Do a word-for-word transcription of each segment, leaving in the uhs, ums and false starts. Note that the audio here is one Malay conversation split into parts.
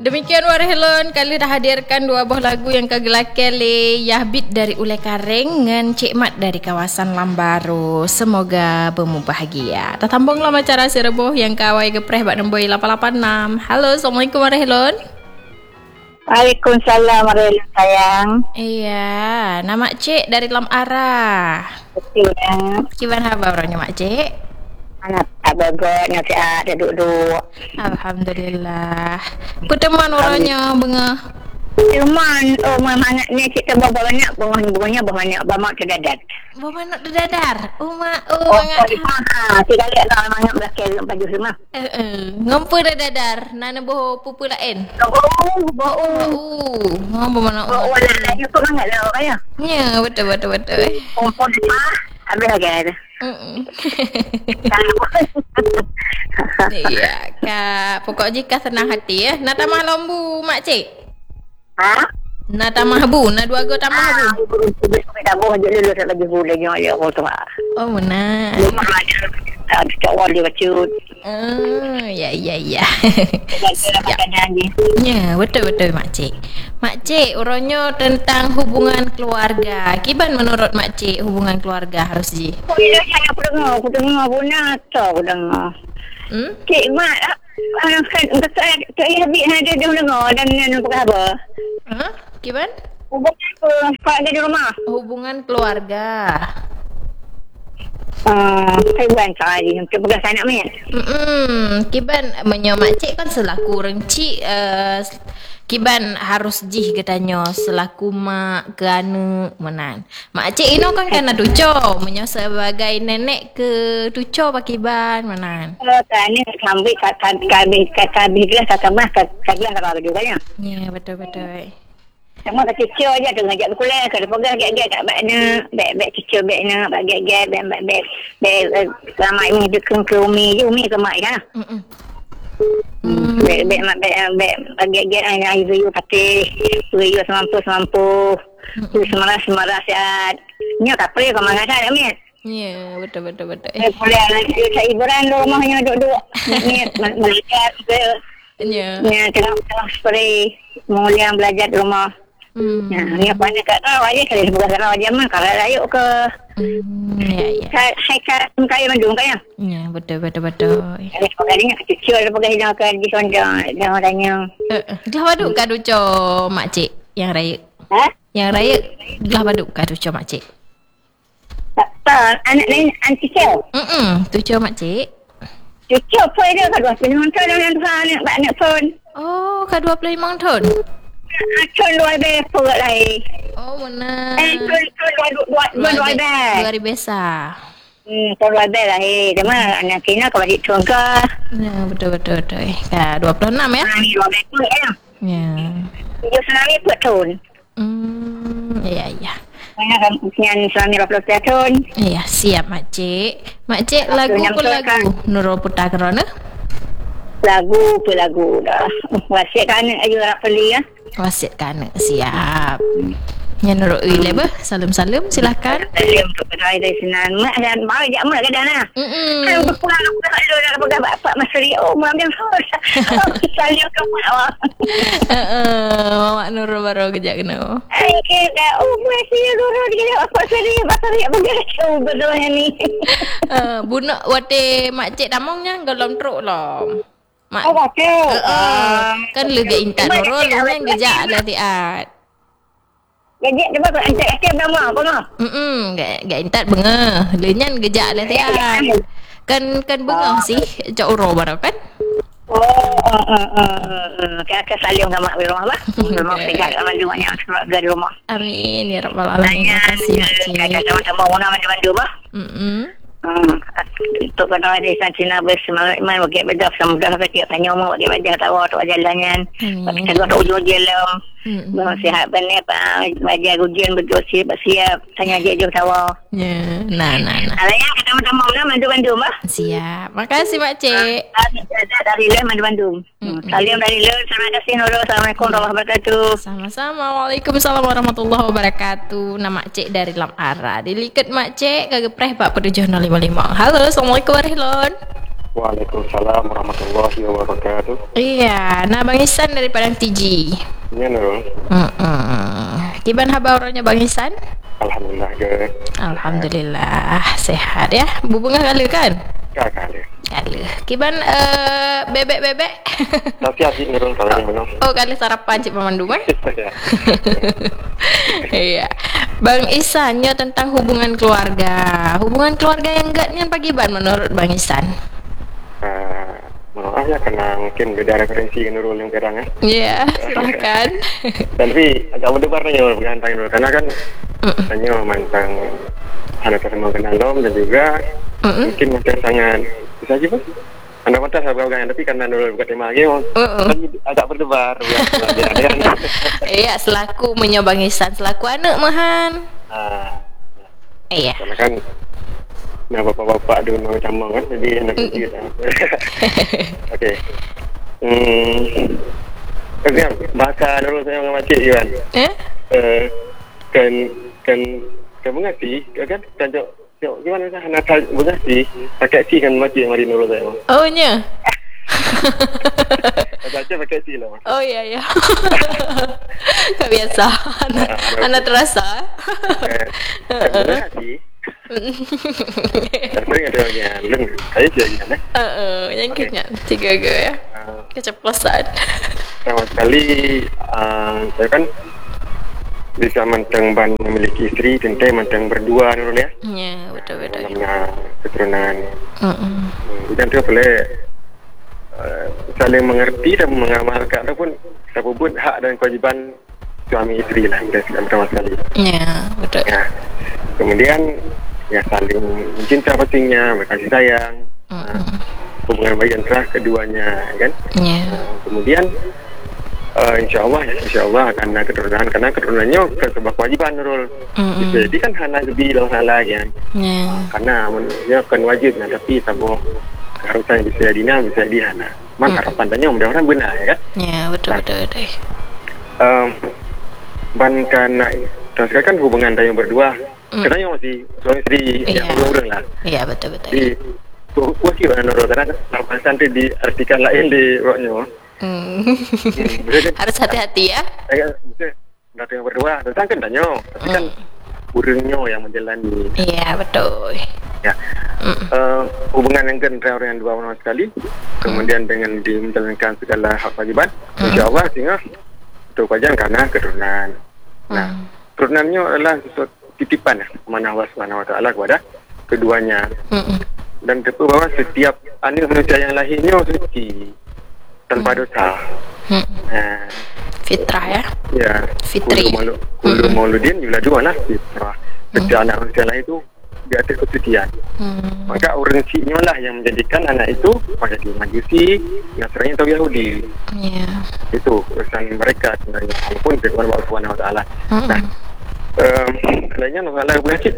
Demikian Warhelon, kali dah hadirkan dua buah lagu yang kegelakan le Yahbit dari Ulai Kareng dengan Cik Mat dari kawasan Lambaru. Semoga bermu bahagia. Tatambunglah macam rasa rebuh yang kawai gepreh bak nombor lapan lapan enam. Halo, Assalamualaikum Warhelon. Waalaikumsalam Warhelon sayang. Iya, nama Cik dari Lam Arah. Betul ya. Gimana kabarnya Mak Cik? Anak abagot nak sihat duduk-duduk. Alhamdulillah. Kuteman orangnya benga. Cuman oh mana ni kita bawa banyak bunga-bunganya banyak banyak terdadat. Bawa nak dedadar. Oh mak, oh Oh, bangat. ha, tiga lihat lah banyak belakang baju semua. Eh eh, ngompo dedadar. Nana boh pupu lain. Oh, bau. Oh, ngompo mana? Oh, wala lagi tu banyak lah kaya. Ya, betul betul betul. Kompon apa? Habis lagi ada. Mm. Iya, Kak. Pokok jika senang hati ya. Nak tamah lembu, Mak Cik. Ha? Nak tamah bu, nak dua go tamah bu. Dah boh je dulu tak lagi boleh nyawa dia kau tu. Oh, benar. Rumah ada ada cakap dia kecut. Oh, ya ya ya. Siap. Ya, betul betul Mak Cik. Mak Cik, urangnya tentang hubungan keluarga. Kiban menurut Mak Cik hubungan keluarga harus di? Oh, ya saya aku dengar, aku dengar pun nak aku dengar. Hmm? Cik Mat, ah kan saya saya habis ada dia dengar dan nak apa? Ha? Kiban? Hubungan apa? Pak ada di rumah. Hubungan keluarga. Ah, saya bukan cari untuk pegang saya nak main. Hmm, Kiban menyo Mak Cik kan selaku rencik uh, Kiban harus jih katanya selaku mak kerana menan. Mak Cik ino kan kena tuco menyo sebagai nenek ke tuco pak Kiban menan. Oh, kan ni sambil kata kami kata bila kata mah kata bila kata juga ya. Ya, betul betul. Semua tak kecil aja tu ngajak berkuliah kalau pegang gak-gak kat bakna, beg-beg kecil bagna, beg gag-gag, beg-beg beg ramai ni dekeng ke umi, je umi ke mak kan. Hmm. Hmm. Beg beg mak beg beg gag-gag ai ai riu pati, riu semampu semampu. Tu semaras semaras siat. Nya tak perlu ke mana saya ni. Ya, betul betul betul. Eh kuliah lagi saya hiburan rumahnya duduk-duduk. Ni belajar Ya. ni kelas-kelas spray, mulia belajar di rumah. Hmm. Nah, ni apa ni kat tahu aja kalau bukan kalau aja mah kalau rayuk ke Hmm, ya ya. hai hai kat kaya mandung kaya. Ya, betul betul betul. Kalau sebagainya kecil ada pakai hilang ke di sonda dan orangnya. Eh, uh, dah baduk ka tuco Mak Cik yang raya. Ha? Yang raya dah baduk ka tuco Mak Cik. Tak tak anak lain anti sel. Hmm, tuco Mak Cik. Cucu apa dia kat dua puluh lima tahun dan anak anak pun. Oh, ka dua puluh lima tahun. Acun luar bepo lai. Oh, mana? Eh, tu tu luar luar luar luar be. Luar biasa. Hmm, tu luar be lah eh. Dia mah anak kena kau balik tuan ke. Ya, betul betul betul. Ka dua puluh enam ya? Ni luar bepo ya. Ya. Dia selami put tahun. Hmm, ya ya. Mana kan punya selami dua puluh tahun. Ya, siap Mak Cik. Mak Cik lagu Yang pun betul, lagu kan? Nurul Putra Kerana. Lagu tu lagu dah. Wasiat kan ayu nak beli ya. Wasit kana siap. Yang Nurul Uile bah. Salam-salam silahkan. Salam untuk kedai dari Senan. Mak dan mau jak mak ke dana. Hmm. Kan berpulang aku dah ada nak pegang bapak Masri. Oh, mak dia susah. Salam ke mak. Heeh, Mak Nurul baru kejak kena. Ai kita oh masih dulu dia apa seri bapak dia pegang show betul ni. Eh, bunak wate Mak Cik damongnya golom truk lom. Mak. Oh, betul. Heeh. Kan lega intat Nurul yang gejak ada tiat. Jadi dia buat antek aktif nama apa noh? Hmm, gak gak intat benga. Lenyan gejak lah tiat. Kan kan benga sih cak uro baru kan? Oh, oh, oh, oh. Kakak salim sama mak di rumah bah. Memang saya jaga mandungnya keluarga di rumah. Amin ya rabbal alamin. Terima kasih Mak Cik. Kakak sama-sama mana mandu-mandu bah. Hmm. Hmm. Untuk kena ada isan Cina bersama iman bagi bedah sama dah kata tanya mau bagi bedah tahu tu jalannya. Tapi kalau tak ujung jalan. Hmm. Sihat benar pak. Belajar ujian berdosi bersiap tanya dia jauh tahu. Ya, nah nah nah. Alaya kita sama-sama mana mandu-mandu bah. Siap. Makasih Mak Cik. Dari Le mandu-mandu. Salam dari Le. Terima kasih Nurul. Assalamualaikum warahmatullahi wabarakatuh. Sama-sama. Waalaikumsalam warahmatullahi wabarakatuh. Nama Cik dari Lam Ara. Dilikat Mak Cik kagak preh Pak tujuh nol lima lima. Halo, Assalamualaikum warahmatullahi wabarakatuh. Waalaikumsalam warahmatullahi wabarakatuh. Iya, nah Bang Ihsan dari Padang T G. Iya Nurul. Mm-mm. Gimana kabarnya Bang Ihsan? Alhamdulillah ke. Alhamdulillah sehat ya. Bubungah kali kan? Kak kali. Kali. Gimana uh, bebek-bebek? Tapi hati Nurul kalau yang benar. Oh, kali sarapan cik pemandu mah. Ya. Iya. Bang Ihsan ya tentang hubungan keluarga. Hubungan keluarga yang enggaknya bagaimana menurut Bang Ihsan? Uh, maaf ya karena mungkin beda referensi Nurul yang kadang ya. Iya, silakan. Tapi agak berdebar nih Nurul bergantang Nurul karena kan hanya mantan anak terima kenal nom dan juga Mm-mm. mungkin macam sangat bisa aja Pak. Anda mantan saya bergantang tapi karena Nurul bukan tema lagi tapi agak berdebar ya. Iya, selaku menyobang Ihsan selaku anak mahan. Ah. Iya. Karena kan nah bapak-bapak dulu macam mana kan jadi anak kecil. Okey. Hmm. Kemudian bahasa dulu saya dengan makcik Iwan. Eh? Uh, kan kan kan mengerti kan kan jauh jauh gimana kan anak mengerti pakai si kan makcik mari dulu saya. Oh nya. Baca pakai si lah. Oh iya ya. Tak biasa. Anak, anak terasa. Mengerti. Tapi ada yang leng, saya jadi kan? Uh, yang okay. Kenyang, tiga ge ya, uh, keceplosan. Sama sekali, uh, saya kan bisa mentang ban memiliki istri, tentu mentang berdua Nurul ya. Ya betul betul. Namanya keturunan. Uh-uh. Dan itu boleh uh, saling mengerti dan mengamalkan ataupun siapa pun hak dan kewajiban suami istri lah, kita sama sekali. Ya betul. Ya. Kemudian ya saling mencinta pastinya, berkasih sayang, uh-uh. uh, hubungan baik antara keduanya, kan? Yeah. Uh, kemudian uh, insya Allah ya, insya Allah akan ada keturunan karena keturunannya ke sebuah kewajiban Nurul. Uh-uh. Jadi kan hanya lebih dalam salah kan? Yeah. Uh, karena menurutnya kan wajib, nah, tapi sabo keharusan bisa dina bisa dihana. Man uh-uh. harapan tanya mudah-mudahan benar ya kan? Ya yeah, betul nah, betul betul. Um, ban karena terus kan hubungan tanya berdua. Mm. Katanya masih suami istri iya. yang urung lah. Iya betul betul. Di puas sih mana Nurul karena harapan santri di artikel lain di roknya. Hmm. hmm harus hati-hati ya. Saya mesti nanti yang berdua tentang kan tanya, tapi kan urungnya yang menjalani. Iya betul. Ya. Mm. Uh, hubungan yang kan orang yang dua orang sekali, kemudian mm. dengan menjalankan segala hak kewajiban, mm. insya Allah sehingga itu kewajiban karena keturunan. Nah, mm. turunannya adalah sesuatu titipan mana Allah Subhanahu Wa Taala kepada keduanya. Mm-mm. Dan tentu bahwa setiap anak manusia yang lahirnya suci tanpa mm. dosa. Mm. Nah, fitrah ya. Ya. Fitri. Kullu mauludin yuladu ala fitrah. Setiap mm. anak manusia lahir itu di atas kesucian. Mm. Maka urgensinya lah yang menjadikan anak itu pada di Majusi, Nasrani atau Yahudi. Yeah. Itu urusan mereka sebenarnya walaupun dengan Allah Subhanahu Wa Taala. Mm-mm. Nah, Um, lainnya masalah penyakit.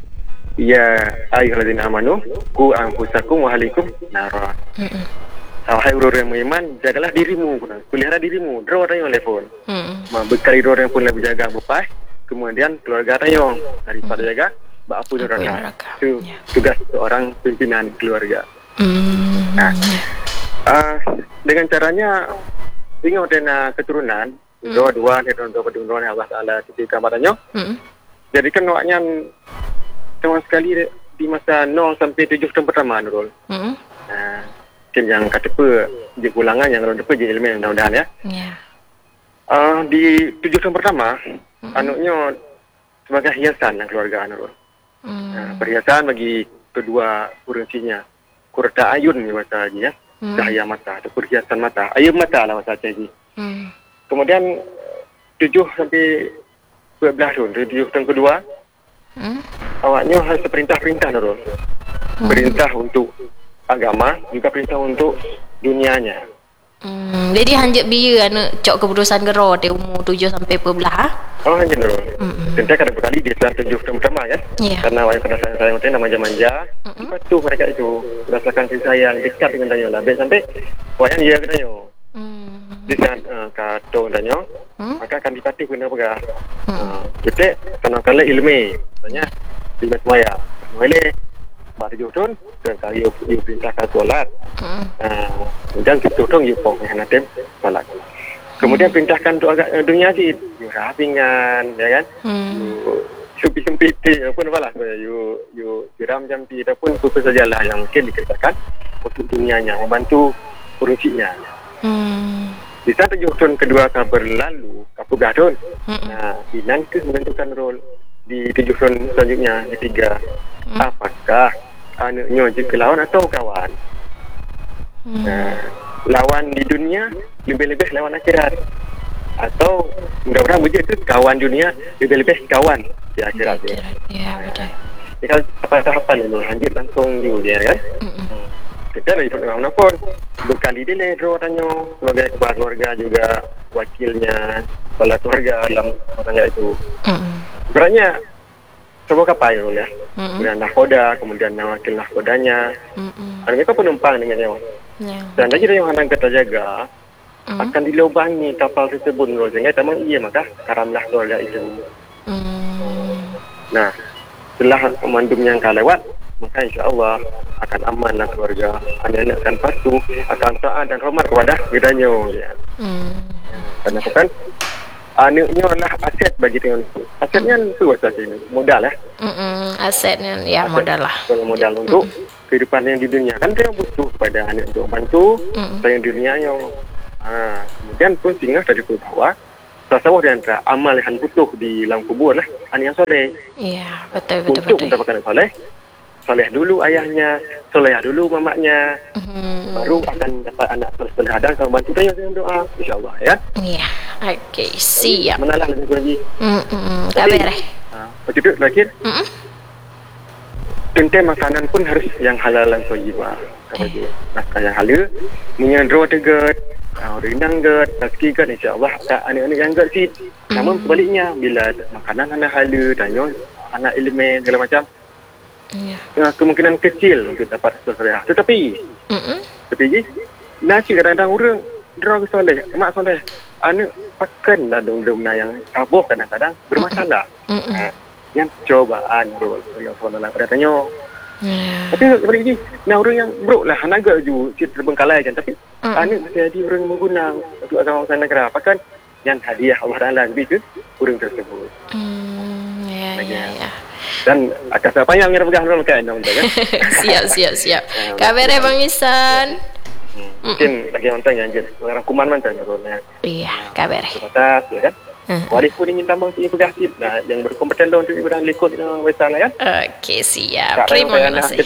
Ya ayyuhalladzina amanu qu anfusakum wa ahlikum nara. Heeh. Wahai orang yang beriman, jagalah dirimu, pelihara dirimu, draw tayong telefon. Heeh. Bekali orang pun lebih jaga bupai, kemudian keluarga tayong daripada jaga bak apa neraka. Itu tugas seorang pimpinan keluarga. Mm. Nah, uh, dengan caranya ingin ada keturunan dua-dua ni untuk keturunan Allah Taala ketika kabarnya. Hmm. Jadi kan waknya sama sekali di masa nol sampai tujuh tahun pertama Nurul. Hmm. Nah, mungkin yang kata apa di ulangan yang orang depan jadi elemen mudah-mudahan ya. Yeah. Uh, di tujuh tahun pertama hmm. anaknya sebagai hiasan yang keluarga Nurul. Hmm. Nah, perhiasan bagi kedua urgensinya. Kurta ayun ni masa lagi ya. Hmm. Cahaya mata atau perhiasan mata. Ayun mata lah masa lagi. Hmm. Kemudian tujuh sampai dua belas tahun, tujuh tahun kedua, hmm? awaknya harus perintah-perintah Nurul. Hmm. Perintah untuk agama, juga perintah untuk dunianya. Hmm, jadi hanjak biar anak cok keputusan gero di umur tujuh sampai dua belas. Oh hanjak Nurul. Hmm. Tentu kadang berkali di saat tujuh tahun pertama kan. Yeah. Karena awaknya pada sayang sayang nama manja-manja. Hmm. Lepas tu mereka itu berdasarkan kasih sayang dekat dengan tanya lah. Sampai awaknya dia katanya. Hmm. Di saat uh, kata tanya, hmm? maka akan dipatih guna pegang. Hmm. Uh, kita tanam kala ilmu, tanya di maya. Boleh bar tujuh tahun dan kali you perintahkan solat. Hmm. Uh, dan tujuh tahun you pok dengan natem solat. Kemudian hmm. perintahkan untuk agak uh, dunia sih, you rapingan, ya kan? Hmm. You sempit sempit pun apalah, you you tiram jam ti ataupun apa sajalah yang mungkin dikerjakan untuk dunianya, membantu urusinya. Hmm. Di saat tujuh tahun kedua akan berlalu, kapugah tahun. Hmm. Nah, nanti menentukan role di tujuh tahun selanjutnya, ketiga. Hmm. Apakah anaknya je lawan atau kawan? Hmm. Nah, lawan di dunia lebih-lebih lawan akhirat. Atau mudah-mudahan begitu kawan dunia lebih-lebih kawan di akhirat. Ya, ya betul. Jadi kalau tahapan ini lanjut langsung dulu dia kan. Hmm. Kita lagi pernah menelpon berkali dia draw tanya sebagai kepala keluarga juga wakilnya kepala keluarga dalam tanya itu. Mm. Sebenarnya sebuah kapal ya, mm-hmm. kemudian nahkoda, kemudian wakil nahkodanya, mm-hmm. mereka penumpang dengan nyawa. Yeah. Dan lagi yang hendak kita jaga mm. akan dilubangi kapal tersebut loh, sehingga memang iya maka karamlah keluarga itu. Mm. Nah, setelah komandum yang akan lewat, maka insya-Allah akan amanlah keluarga, anak-anak akan patuh, akan taat dan hormat kepada gedanya. Ya. Hmm. Karena kan anaknya adalah aset bagi dengan asetnya itu asas ini modal ya. Hmm, asetnya ya aset, modal lah. Kalau modal mm-mm. untuk kehidupan yang di dunia kan dia butuh pada anak untuk bantu sayang dunianya. Ha, kemudian pun singgah tadi pun bahawa tasawuf di antara amal yang butuh di dalam kubur lah anak yang soleh. Iya betul betul. Untuk betul. Mendapatkan anak soleh. Soleh dulu ayahnya, soleh dulu mamaknya, mm-hmm. baru akan dapat anak soleh dan kalau bantu dia dengan doa, insyaAllah ya. Iya, okey, siap. Menalah lebih lagi. Hmm, tak beres. Macam tu lagi. Hmm. Tentang makanan pun harus yang halal dan thayyibah. Kalau dia makan yang halal, menyandro tegat, rendang gat, nasi gat, insyaAllah anak-anak yang gat sih. Namun sebaliknya bila makanan anak halal, tanya anak elemen segala macam. Ya. Uh, kemungkinan kecil untuk dapat soleh. Tetapi mm-mm. Tetapi nasi kadang-kadang orang drog soleh, mak soleh, anak pakan lah dom-dom yang kabur kadang-kadang bermasalah. Uh, yang cobaan bro, yang soalan lah pada tanya. Yeah. Tapi seperti ini, nah orang yang bro lah, anak agak ju terbengkalai kan, tapi mm-mm. anak masih ada orang yang menggunakan untuk agama negara. Pakan yang hadiah Allah Taala begitu orang tersebut. Mm, ya, ya, ya. Dan akan siapa yang ngira pegang dulu kan kan. Siap siap siap. Kabar Bang Ihsan. Hmm. Mungkin lagi nonton yang jadi orang kuman mantan rolnya. Iya, kabar. Batas ya kan. Uh-huh. Walaupun ingin tambah sini pegang sip nah yang berkompeten dalam untuk bidang likut dalam wesan ya. Okey, siap. Terima kasih.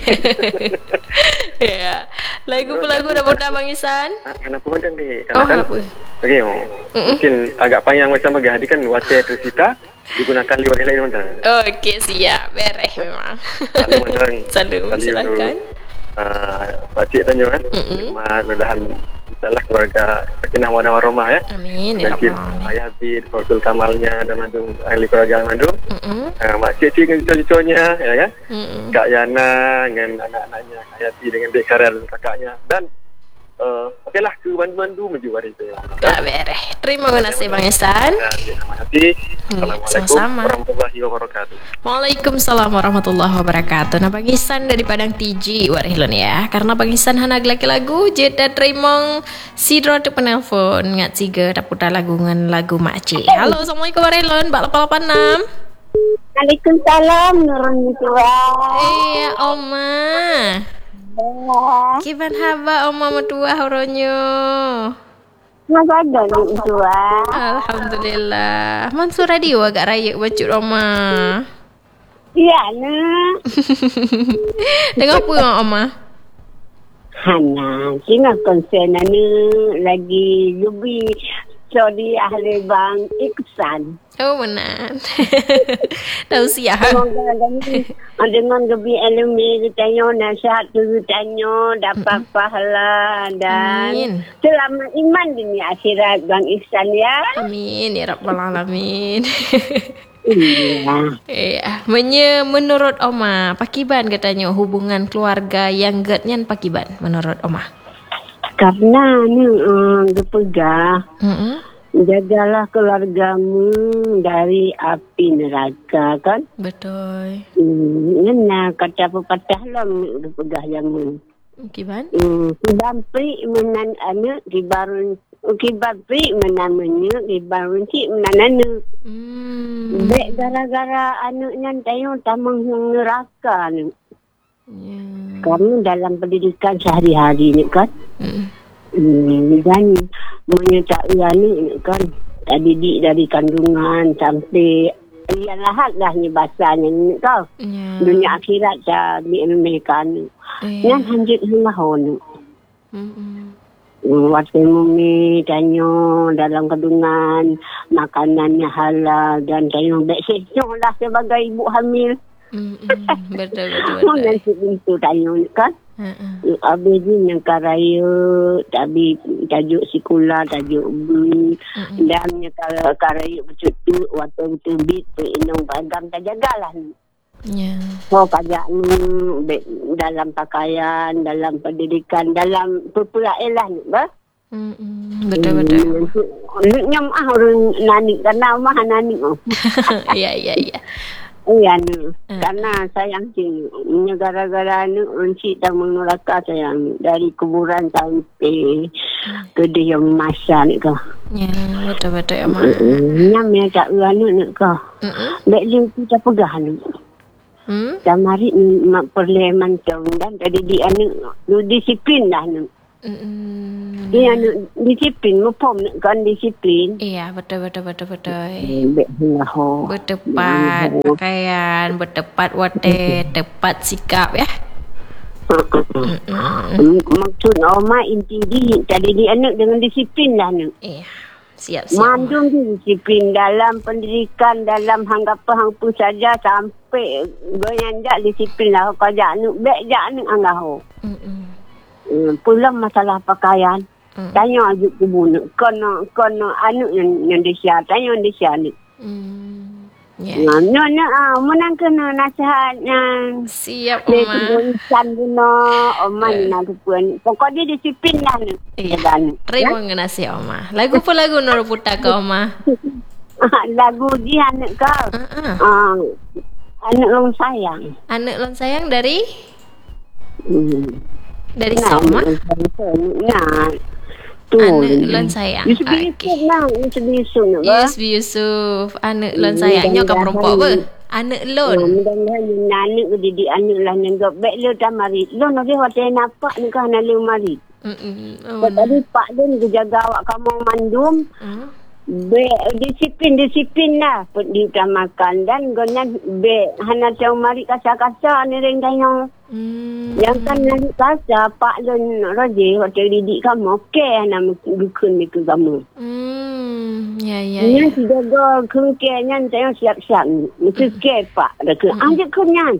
Ya. Lagu pelagu dah mudah Bang Ihsan. Kenapa macam ni? Oh, apa? Okey, mungkin agak panjang macam bagi hadikan wadah tersita. Digunakan liwat lain macam. Okey, siap. Beres memang. Selalu silakan. Ah, Pak Cik tanya kan. Mudah-mudahan insyaallah keluarga sakinah mawaddah warahmah ya. Amin ya rabbal alamin. Ayah Bid, Fatul Kamalnya dan Mandung ahli keluarga Mandung. Heeh. Ah, Mak Cik Cik dengan cucu-cucunya ya kan. Mm-mm. Kak Yana dengan anak-anaknya, Kak Yati dengan Dek Karel kakaknya dan Uh, okeylah ke bandu-bandu menuju hari itu. Tak beres. Terima kasih Bang Ihsan. Terima kasih. Assalamualaikum warahmatullahi wabarakatuh. Waalaikumsalam warahmatullahi wabarakatuh. Nah Bang Ihsan dari Padang T G Warihlan ya. Karena Bang Ihsan hana lagi lagu jeda terima sidro tu penelpon ngat siga dapat lagu ngan lagu makcik. Halo, Assalamualaikum Warihlan bak lapan lapan enam. Waalaikumsalam nurun tua. Iya, Oma. Kiban haba Oma matua horonyo. Masa ada ni tua. Alhamdulillah. Mansur radio agak raya bacut Oma. Iya nak. Dengar apa Oma? Hana, sini konsen ni lagi lebih sorry ahli Bang Ihsan. Oh benar. Tahu siap. Dengan lebih elemen tanya nasihat tu tanya dapat pahala dan Amin. Selamat iman dunia akhirat Bang Ihsan ya. Amin ya rabbal alamin. Iya. Iya. Menye menurut Oma, pakiban katanya hubungan keluarga yang getnyan pakiban menurut Oma. Karena ni uh, gepegah. Mm-hmm. Jagalah keluargamu dari api neraka kan. Betul. Hmm, ngena kata pepatah lah pegah jamu. Kiban? Hmm, kiban pri menan anak kibarun kiban pri menamanya kibarun cik menan anak. Hmm. Bek gara-gara anaknya tayo tamang neraka ni. Ya. Kamu dalam pendidikan sehari-hari ni kan. Hmm. Hmm, dan menyertai anak kan. Didik dari kandungan sampai yang lahat lah ni bahasanya ni kau. Ya. Dunia akhirat dah mereka ni. Ya. Yang hanjit hangahon. Hmm. Waktu mumi tanya dalam kandungan makanannya halal dan tanya baik senyum lah sebagai ibu hamil. Hmm. Betul betul betul. Mana itu tanya kan? Uh-uh. Habis ni yang karaya, tapi tajuk sekolah, tajuk bui. Uh-uh. Dan yang karaya betul-betul, waktu betul-betul, perinong bagam tak jagalah ni. Ya. So, kajak ni dalam pakaian, dalam pendidikan, dalam perpulaian ni, bah? Hmm. Betul betul. Nyam ah orang nanik, karena mah nanik. Oh. Ya ya ya. Iya ni, karena sayang sini. Ini gara-gara ni runcit dan menolaka sayang dari kuburan sampai ke dia masa ni kah. Ya, betul-betul ya, Mak. Nyam ya tak anu ni kah. Lek dia kita pegah ni. Hmm? Dan mari ni mak perle mancang dan tadi di anu lu disiplin dah ni. Hmm. Dia anu disiplin, mupom kan disiplin. Iya, betul betul betul betul. Bek ngaho. Bertepat pakaian, bertepat wate, tepat sikap ya. Maksud Oma inti di tadi di anak dengan disiplin dah ni. Iya. Siap siap. Mandung disiplin dalam pendidikan, dalam hanggapan hangpu saja sampai goyanjak disiplin lah kajak nu bek jak nu anggaho. Hmm. Hmm, pulang masalah pakaian. Hmm. Tanya ajuk kubu ni. Kono, kono anu yang, yang dia tanya yang dia ni. Hmm. Ya. Yeah. No, no, ah, menang kena nasihat yang siap, dia Oma. tulisan guna, Oma ni nak pun. Pokoknya disiplin lah ni. Iya. Dan, Terima kasih, Oma. Lagu apa lagu Nur Puta ke, Oma? lagu dia anak kau. Uh-uh. Ah, anak orang sayang. Anak lon sayang dari Hmm. dari Nah, Soma. Nah, tu. Anak lon sayang. Yusuf Okey. Yusuf lah. Yusuf Yusuf nak bah. Yusuf Yusuf. Anak lon sayangnya kau perempuan apa? Anak lon. Mudah-mudahan anak ke didik anak lah nenggap. Baik lu dah mari. Lu nak dia hotel nampak ni kan nak lu mari. Mm-mm. Oh, tadi Pak dia ni jaga awak kamu mandum. Hmm? Be disiplin disiplin lah diutamakan dan gonya be hana tau mari kasar-kasar ni ring tanya. Hmm. Yang kan nak kasar Pak Lon Roje hotel didik kamu okey nama dukun ni ke kamu. Hmm. Ya ya. Nya ya. si jaga kengkenya tanya siap-siap ni. Mesti ke Pak dah ke anjak kunyan.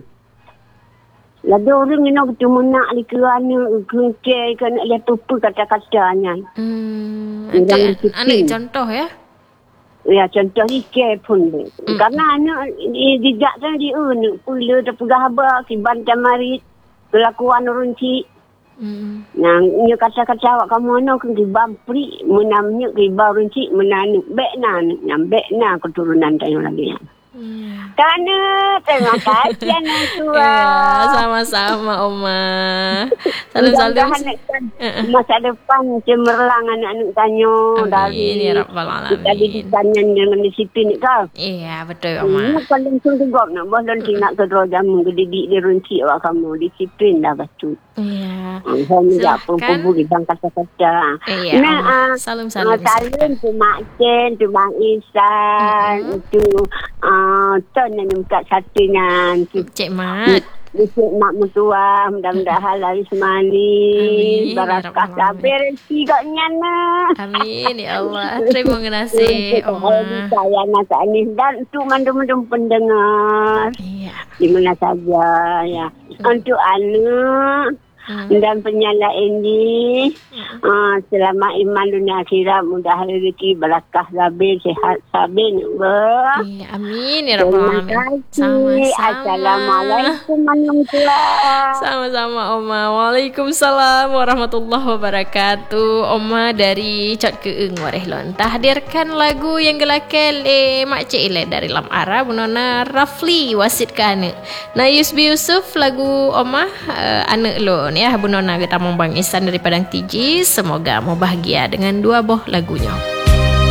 Lalu orang ni nak ketemu nak di kerana kengke ke nak lihat apa kata-katanya. Hmm. Orang Anak, disiplin. anak contoh ya. Ya contoh ni ke pun ni. Mm. Karena anak dijak dah dia ni pula dah pegah abah kiban tamarit kelakuan orang cik. Hmm. Yang nya kata-kata awak kamu ana ke kiban pri menamnya kiban orang cik menanu bek nan yang bek na keturunan tayo lagi. Hmm. Karena terima kasih anak tua. Ya, sama-sama Oma. Salam-salam. Mudah-mudahan masa depan cemerlang anak-anak tanyo Amin ya rabbal kita alamin. didikannya dengan disiplin kau. Iya, betul Oma. Ini paling sungguh nak boleh nak ke roh jamu ke didik dia runci awak kamu disiplin dah betul. Iya. Hanya tak Silakan. apa-apa bang kata-kata. Iya. Nah, Oma. ah, Salam-salam. salam tu Mak Chen, tu Bang Isan, tu ah ton yang dekat satunya. Cik Mat. Besok mak mutua, mudah-mudahan laris Amin, manis, ya barakah Rabbal sabar rezeki kat nyana. Amin ya Allah. Terima kasih Oma. Saya nak Anis dan untuk mandum-mandum pendengar Iya. di mana saja ya. Untuk anak Hmm. Dan penyala ini hmm. uh, selamat iman dunia akhirat, mudah rezeki barakah sabar sihat sabar ber. Eh, amin ya rabbal alamin. Sama-sama. Assalamualaikum warahmatullahi. Sama-sama Oma. Waalaikumsalam warahmatullahi wabarakatuh. Oma dari Cot Keeng Warehlon tahdirkan lagu yang gelakel eh Makcik Ile dari Lam Ara Bunona Rafli wasit ke anak. Na Yusbi Yusuf lagu Oma uh, anak lo ya Bunona kita Bang Isan dari Padang Tiji. Semoga mau bahagia dengan dua boh lagunya.